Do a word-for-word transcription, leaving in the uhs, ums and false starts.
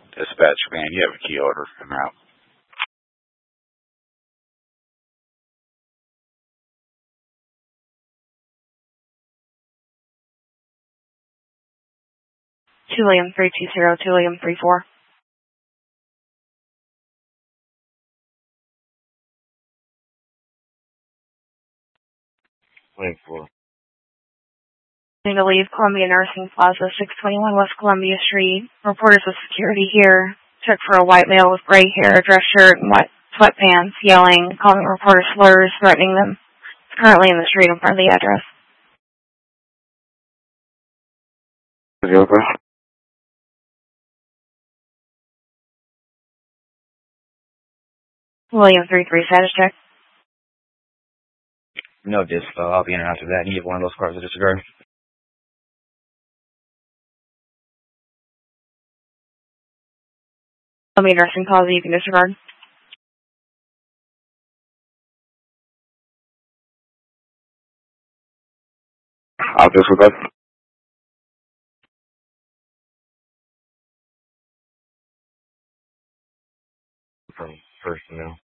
Dispatch van, you have a key order en route. two William three two zero, two William three four. William four. Need to leave Columbia Nursing Plaza, six twenty-one West Columbia Street. Reporters with security here. Check for a white male with gray hair, dress shirt, and white sweatpants, yelling, calling reporters slurs, threatening them. It's currently in the street in front of the address. Okay. William three three, status check. No dispo. I'll be in and after that. You have one of those cars to disregard. Columbia Nursing Plaza, you can disregard. I'll disregard. From personnel.